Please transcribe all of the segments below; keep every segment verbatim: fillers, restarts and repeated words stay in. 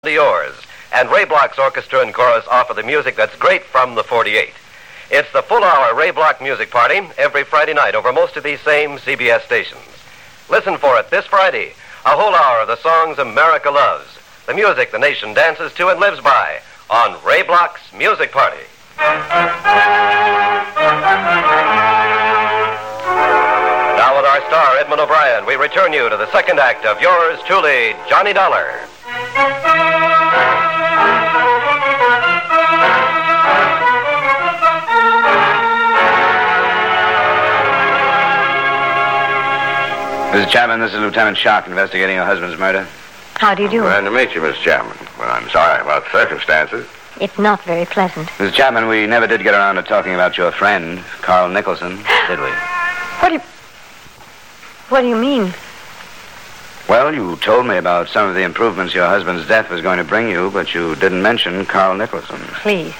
to yours. And Ray Bloch's orchestra and chorus offer the music that's great from the forty-eight. It's the full-hour Ray Bloch music party every Friday night over most of these same C B S stations. Listen for it this Friday, a whole hour of the songs America loves, the music the nation dances to and lives by, on Ray Bloch's Music Party. Now with our star, Edmund O'Brien, we return you to the second act of yours truly, Johnny Dollar. Missus Chapman, this is Lieutenant Shock investigating your husband's murder. How do you do? Glad to meet you, Miss Chapman. Well, I'm sorry about the circumstances. It's not very pleasant. Missus Chapman, we never did get around to talking about your friend, Carl Nicholson, did we? What do you... What do you mean? Well, you told me about some of the improvements your husband's death was going to bring you, but you didn't mention Carl Nicholson. Please.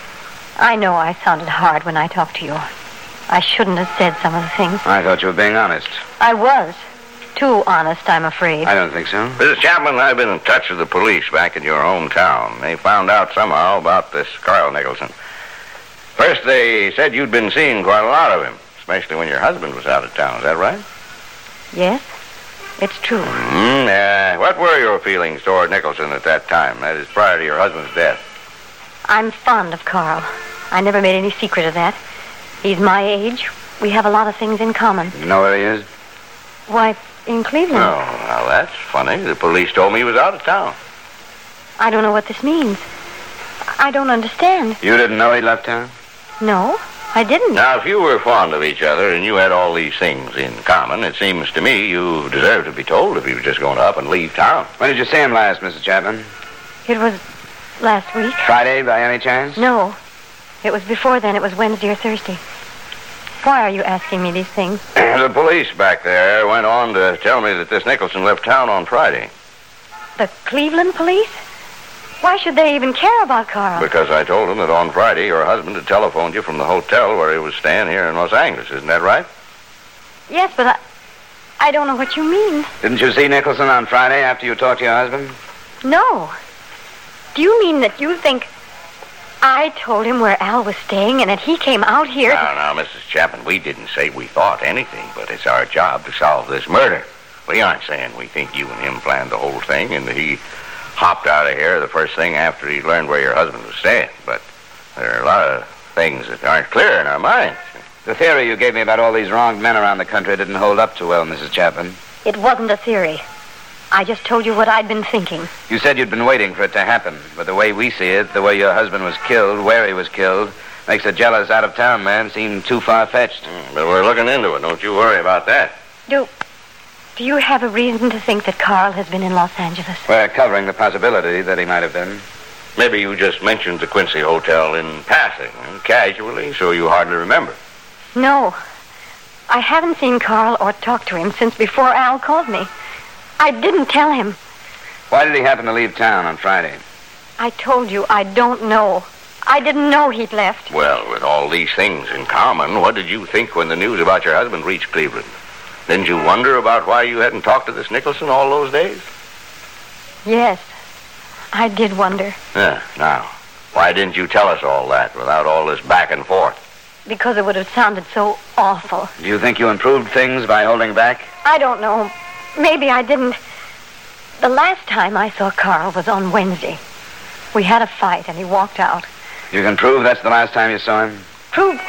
I know I sounded hard when I talked to you. I shouldn't have said some of the things. I thought you were being honest. I was. Too honest, I'm afraid. I don't think so. Missus Chapman, I've been in touch with the police back in your hometown. They found out somehow about this Carl Nicholson. First, they said you'd been seeing quite a lot of him, especially when your husband was out of town. Is that right? Yes, it's true. Mm-hmm. Uh, what were your feelings toward Nicholson at that time, that is, prior to your husband's death? I'm fond of Carl. I never made any secret of that. He's my age. We have a lot of things in common. You know where he is? Why, in Cleveland. Oh, well, that's funny. The police told me he was out of town. I don't know what this means. I don't understand. You didn't know he'd left town? No, I didn't. Now, if you were fond of each other and you had all these things in common, it seems to me you deserve to be told if he was just going to up and leave town. When did you see him last, Missus Chapman? It was last week. Friday, by any chance? No. It was before then. It was Wednesday or Thursday. Why are you asking me these things? The police back there went on to tell me that this Nicholson left town on Friday. The Cleveland police? Why should they even care about Carl? Because I told them that on Friday your husband had telephoned you from the hotel where he was staying here in Los Angeles. Isn't that right? Yes, but I, I don't know what you mean. Didn't you see Nicholson on Friday after you talked to your husband? No. Do you mean that you think I told him where Al was staying and that he came out here? Now, now, Missus Chapman, we didn't say we thought anything, but it's our job to solve this murder. We aren't saying we think you and him planned the whole thing and that he hopped out of here the first thing after he learned where your husband was staying. But there are a lot of things that aren't clear in our minds. The theory you gave me about all these wronged men around the country didn't hold up too well, Missus Chapman. It wasn't a theory. I just told you what I'd been thinking. You said you'd been waiting for it to happen, but the way we see it, the way your husband was killed, where he was killed, makes a jealous out-of-town man seem too far-fetched. Mm, but we're looking into it. Don't you worry about that. Do... Do you have a reason to think that Carl has been in Los Angeles? We're covering the possibility that he might have been. Maybe you just mentioned the Quincy Hotel in passing, casually, so you hardly remember. No. I haven't seen Carl or talked to him since before Al called me. I didn't tell him. Why did he happen to leave town on Friday? I told you I don't know. I didn't know he'd left. Well, with all these things in common, what did you think when the news about your husband reached Cleveland? Didn't you wonder about why you hadn't talked to this Nicholson all those days? Yes, I did wonder. Yeah, now, why didn't you tell us all that without all this back and forth? Because it would have sounded so awful. Do you think you improved things by holding back? I don't know. Maybe I didn't. The last time I saw Carl was on Wednesday. We had a fight and he walked out. You can prove that's the last time you saw him? Prove?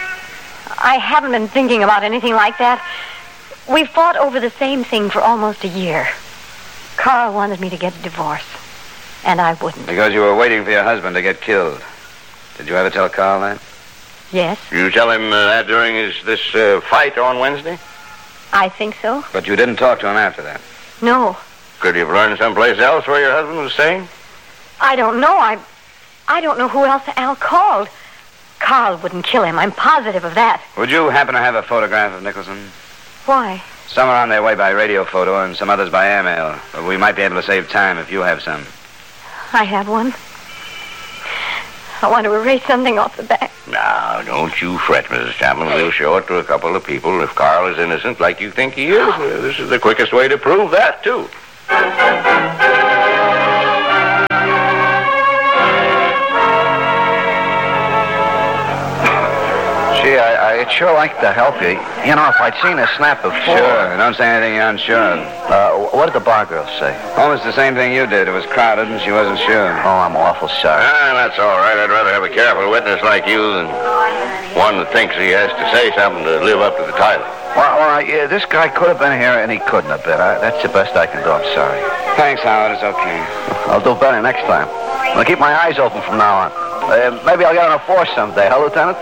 I haven't been thinking about anything like that. We fought over the same thing for almost a year. Carl wanted me to get a divorce, and I wouldn't. Because you were waiting for your husband to get killed. Did you ever tell Carl that? Yes. You tell him uh, that during his this uh, fight on Wednesday? I think so. But you didn't talk to him after that? No. Could you have learned someplace else where your husband was staying? I don't know. I, I don't know who else Al called. Carl wouldn't kill him. I'm positive of that. Would you happen to have a photograph of Nicholson? Why? Some are on their way by radio photo and some others by airmail. But we might be able to save time if you have some. I have one. I want to erase something off the back. Now, don't you fret, Missus Chapman. We'll show it to a couple of people. If Carl is innocent like you think he is, well, this is the quickest way to prove that, too. I'd sure like to help you. You know, if I'd seen her snap before. Sure. Don't say anything you're unsure of. Uh, what did the bar girl say? Almost the same thing you did. It was crowded and she wasn't sure. Oh, I'm awful sorry. Ah, that's all right. I'd rather have a careful witness like you than one that thinks he has to say something to live up to the title. Well, well yeah, this guy could have been here and he couldn't have been. I, that's the best I can do. I'm sorry. Thanks, Howard. It's okay. I'll do better next time. I'll keep my eyes open from now on. Uh, maybe I'll get on a force someday, huh, Lieutenant?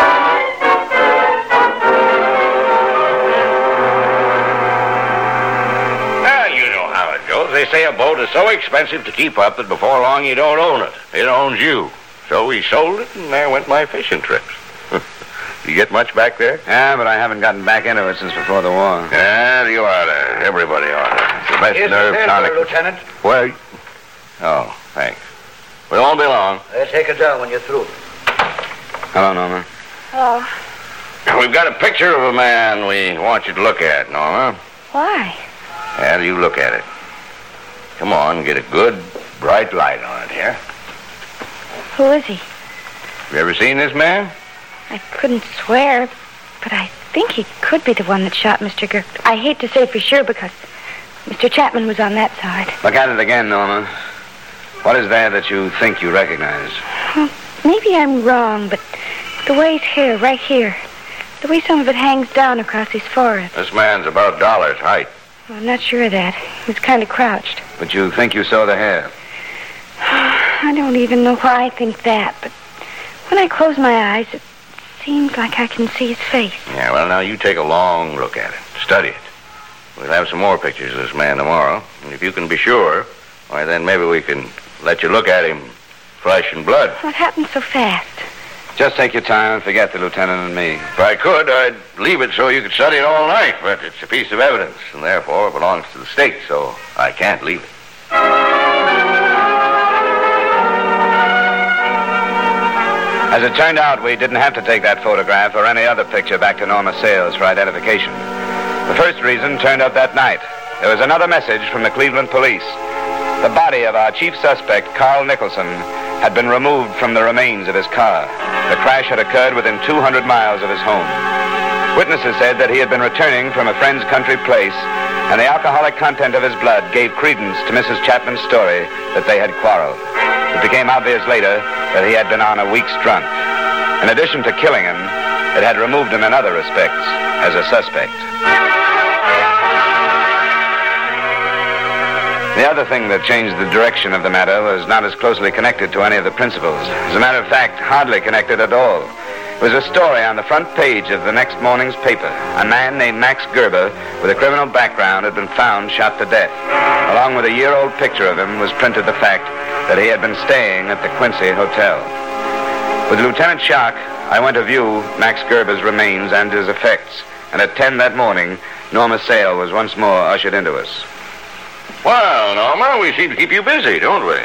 Well, you know how it goes. They say a boat is so expensive to keep up that before long you don't own it. It owns you. So we sold it, and there went my fishing trips. You get much back there? Yeah, but I haven't gotten back into it since before the war. Yeah, you ought to. Everybody ought to. It's the best Here's nerve the tonic. Lieutenant. Where? Oh, thanks. We won't be long. Uh, take it down when you're through. Hello, Norma. Oh, We've got a picture of a man we want you to look at, Norma. why? Yeah, you look at it. Come on, get a good, bright light on it here. Who is he? Have you ever seen this man? I couldn't swear, but I think he could be the one that shot Mister Girk. I hate to say for sure because Mister Chapman was on that side. Look at it again, Norma. What is there that you think you recognize? Well, maybe I'm wrong, but the way his hair, right here, the way some of it hangs down across his forehead. This man's about a dollar's height. Well, I'm not sure of that. He was kind of crouched. But you think you saw the hair? I don't even know why I think that, but when I close my eyes, it seems like I can see his face. Yeah, well, now you take a long look at it. Study it. We'll have some more pictures of this man tomorrow. And if you can be sure, why, then maybe we can let you look at him flesh and blood. What happened so fast? Just take your time and forget the lieutenant and me. If I could, I'd leave it so you could study it all night, but it's a piece of evidence, and therefore it belongs to the state, so I can't leave it. As it turned out, we didn't have to take that photograph or any other picture back to Norma Sales for identification. The first reason turned up that night. There was another message from the Cleveland police. The body of our chief suspect, Carl Nicholson, had been removed from the remains of his car. The crash had occurred within two hundred miles of his home. Witnesses said that he had been returning from a friend's country place, and the alcoholic content of his blood gave credence to Missus Chapman's story that they had quarreled. It became obvious later that he had been on a week's drunk. In addition to killing him, it had removed him in other respects as a suspect. The other thing that changed the direction of the matter was not as closely connected to any of the principals. As a matter of fact, hardly connected at all. It was a story on the front page of the next morning's paper. A man named Max Gerber with a criminal background had been found shot to death. Along with a year-old picture of him was printed the fact that he had been staying at the Quincy Hotel. With Lieutenant Schock, I went to view Max Gerber's remains and his effects, and at ten that morning, Norma Sale was once more ushered into us. Well, Norma, we seem to keep you busy, don't we?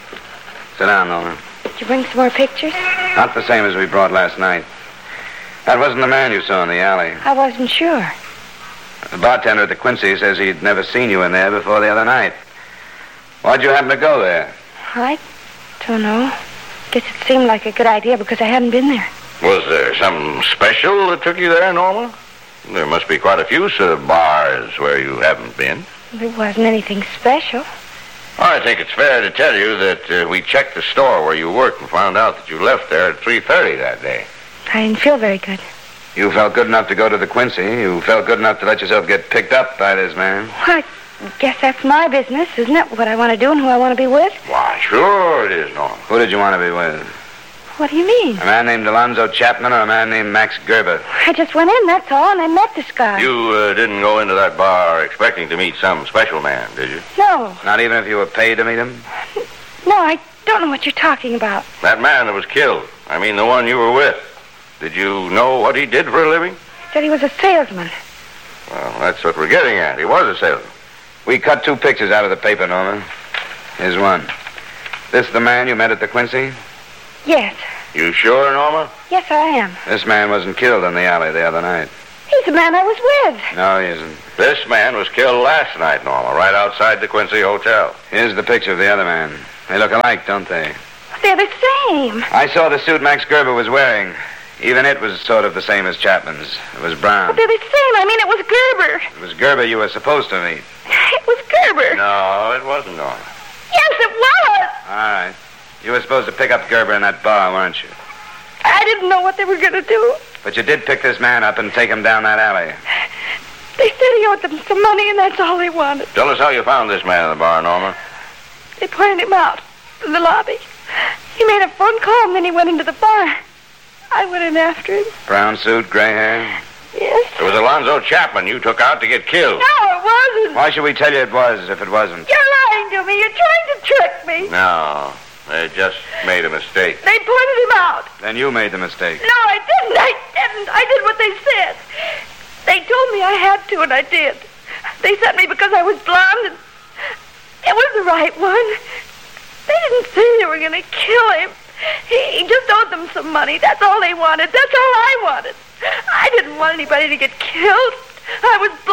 Sit down, Norma. Did you bring some more pictures? Not the same as we brought last night. That wasn't the man you saw in the alley. I wasn't sure. The bartender at the Quincy says he'd never seen you in there before the other night. Why'd you happen to go there? I don't know. Guess it seemed like a good idea because I hadn't been there. Was there something special that took you there, Norma? There must be quite a few uh, bars where you haven't been. There wasn't anything special. I think it's fair to tell you that uh, we checked the store where you worked and found out that you left there at three thirty that day. I didn't feel very good. You felt good enough to go to the Quincy. You felt good enough to let yourself get picked up by this man. Well, I guess that's my business, isn't it? What I want to do and who I want to be with. Why, sure it is, Norma. Who did you want to be with? What do you mean? A man named Alonzo Chapman or a man named Max Gerber? I just went in, that's all, and I met this guy. You uh, didn't go into that bar expecting to meet some special man, did you? No. Not even if you were paid to meet him? No, I don't know what you're talking about. That man that was killed, I mean the one you were with, did you know what he did for a living? He said he was a salesman. Well, that's what we're getting at. He was a salesman. We cut two pictures out of the paper, Norman. Here's one. This the man you met at the Quincy? Yes. You sure, Norma? Yes, I am. This man wasn't killed in the alley the other night. He's the man I was with. No, he isn't. This man was killed last night, Norma, right outside the Quincy Hotel. Here's the picture of the other man. They look alike, don't they? They're the same. I saw the suit Max Gerber was wearing. Even it was sort of the same as Chapman's. It was brown. But they're the same. I mean, it was Gerber. It was Gerber you were supposed to meet. It was Gerber. No, it wasn't Norma. Yes, it was. All right. You were supposed to pick up Gerber in that bar, weren't you? I didn't know what they were going to do. But you did pick this man up and take him down that alley. They said he owed them some money, and that's all they wanted. Tell us how you found this man in the bar, Norma. They pointed him out in the lobby. He made a phone call, and then he went into the bar. I went in after him. Brown suit, gray hair? Yes. It was Alonzo Chapman you took out to get killed. No, it wasn't. Why should we tell you it was if it wasn't? You're lying to me. You're trying to trick me. No, they just made a mistake. They pointed him out. Then you made the mistake. No, I didn't. I didn't. I did what they said. They told me I had to, and I did. They sent me because I was blonde, and it was the right one. They didn't say they were going to kill him. He, he just owed them some money. That's all they wanted. That's all I wanted. I didn't want anybody to get killed. I was